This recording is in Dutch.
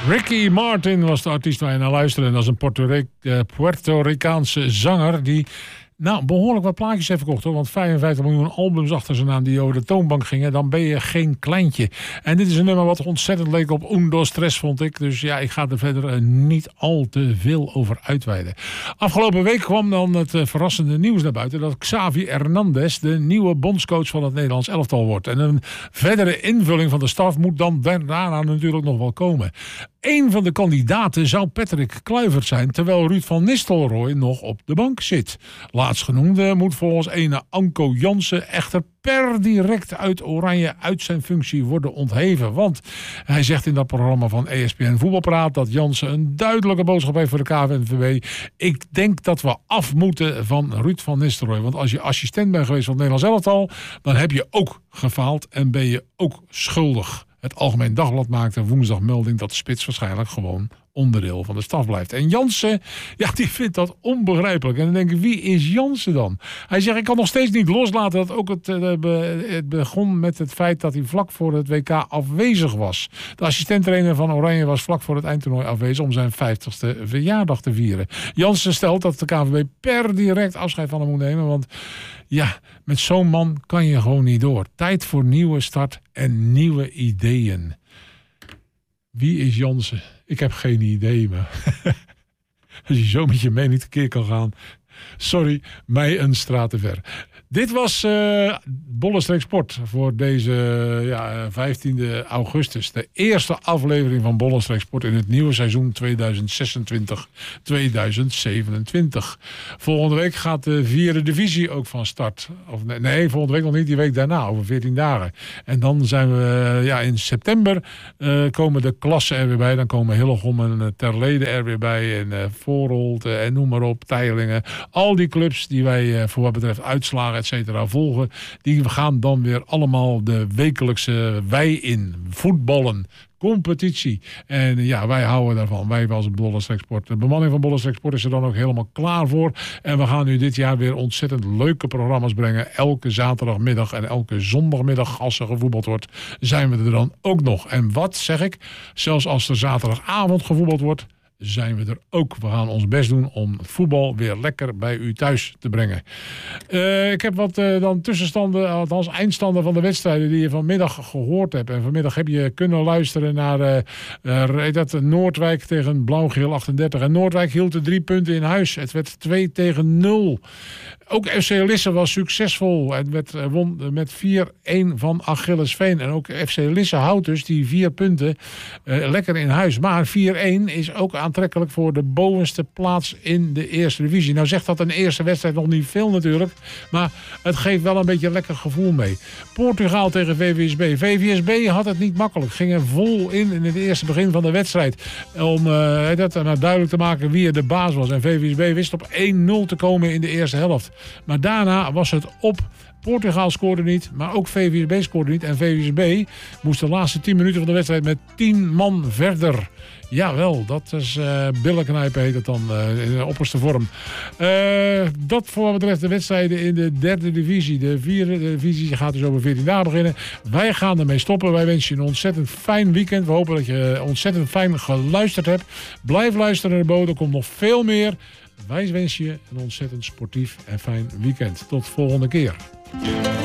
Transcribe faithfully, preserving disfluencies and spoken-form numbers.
Ricky Martin was de artiest waar je naar luisterde. En dat is een Puerto, Ric- uh, Puerto Ricaanse zanger die nou behoorlijk wat plaatjes heeft verkocht, hoor. Want vijfenvijftig miljoen albums achter zijn naam die over de toonbank gingen. Dan ben je geen kleintje. En dit is een nummer wat ontzettend leek op Un, Dos, Tres, vond ik. Dus ja, ik ga er verder uh, niet al te veel over uitweiden. Afgelopen week kwam dan het uh, verrassende nieuws naar buiten dat Xavi Hernandez de nieuwe bondscoach van het Nederlands elftal wordt. En een verdere invulling van de staf moet dan daarna natuurlijk nog wel komen. Een van de kandidaten zou Patrick Kluivert zijn, terwijl Ruud van Nistelrooy nog op de bank zit. Laatstgenoemde moet volgens ene Anko Jansen echter per direct uit Oranje uit zijn functie worden ontheven. Want hij zegt in dat programma van E S P N Voetbalpraat dat Jansen een duidelijke boodschap heeft voor de K N V B. Ik denk dat we af moeten van Ruud van Nistelrooy. Want als je assistent bent geweest van het Nederlands elftal, dan heb je ook gefaald en ben je ook schuldig. Het Algemeen Dagblad maakte woensdag melding dat de spits waarschijnlijk gewoon onderdeel van de staf blijft. En Jansen, ja, die vindt dat onbegrijpelijk. En dan denk ik, wie is Jansen dan? Hij zegt, ik kan nog steeds niet loslaten dat ook het, het begon met het feit dat hij vlak voor het W K afwezig was. De assistenttrainer van Oranje was vlak voor het eindtoernooi afwezig om zijn vijftigste verjaardag te vieren. Jansen stelt dat de K N V B per direct afscheid van hem moet nemen, want ja, met zo'n man kan je gewoon niet door. Tijd voor nieuwe start en nieuwe ideeën. Wie is Jansen? Ik heb geen idee, maar als je zo met je mening tekeer kan gaan, sorry, mij een straat te ver. Dit was uh, Bollenstreek Sport voor deze ja, vijftiende augustus. De eerste aflevering van Bollenstreek Sport in het nieuwe seizoen tweeduizend zesentwintig tweeduizend zevenentwintig. Volgende week gaat de vierde divisie ook van start. Of, nee, volgende week nog niet, die week daarna, over veertien dagen. En dan zijn we ja, in september uh, komen de klassen er weer bij. Dan komen Hillegom en uh, Terlede er weer bij. En uh, Voorholt uh, en noem maar op, Teylingen. Al die clubs die wij uh, voor wat betreft uitslagen, et cetera, volgen, die gaan dan weer allemaal de wekelijkse wij in. Voetballen, competitie. En ja, wij houden daarvan. Wij als Bollenstreek Sport. De bemanning van Bollenstreek Sport is er dan ook helemaal klaar voor. En we gaan nu dit jaar weer ontzettend leuke programma's brengen. Elke zaterdagmiddag en elke zondagmiddag, als er gevoetbald wordt, zijn we er dan ook nog. En wat zeg ik? Zelfs als er zaterdagavond gevoetbald wordt, zijn we er ook. We gaan ons best doen om het voetbal weer lekker bij u thuis te brengen. Uh, ik heb wat uh, dan tussenstanden, althans eindstanden van de wedstrijden die je vanmiddag gehoord hebt. En vanmiddag heb je kunnen luisteren naar uh, uh, dat Noordwijk tegen Blauw-Geel achtendertig. En Noordwijk hield de drie punten in huis. Het werd twee tegen nul. Ook F C Lisse was succesvol. Het werd, uh, won met vier-een van Achillesveen. En ook F C Lisse houdt dus die vier punten uh, lekker in huis. Maar vier-een is ook aantrekkelijk voor de bovenste plaats in de eerste divisie. Nou zegt dat een eerste wedstrijd nog niet veel natuurlijk. Maar het geeft wel een beetje een lekker gevoel mee. Portugal tegen V V S B. V V S B had het niet makkelijk. Ging er vol in in het eerste begin van de wedstrijd. Om uh, dat nou duidelijk te maken wie er de baas was. En V V S B wist op één nul te komen in de eerste helft. Maar daarna was het op. Portugal scoorde niet, maar ook V V S B scoorde niet. En V V S B moest de laatste tien minuten van de wedstrijd met tien man verder. Jawel, dat is uh, billenknijpen heet het dan uh, in de opperste vorm. Uh, dat voor wat betreft de wedstrijden in de derde divisie. De vierde divisie gaat dus over veertien dagen beginnen. Wij gaan ermee stoppen. Wij wensen je een ontzettend fijn weekend. We hopen dat je ontzettend fijn geluisterd hebt. Blijf luisteren naar de bodem. Er komt nog veel meer. Wij wensen je een ontzettend sportief en fijn weekend. Tot volgende keer.